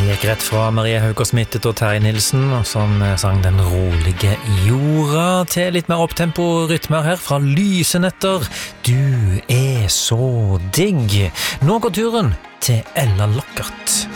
Gikk rett fra Marie Hauger-Smittet og Terje Nilsen, som sang Den rolige jorda, til litt mer opptempo rytmer her fra Lysenetter. Du så digg. Nå går turen til Ella Lockert.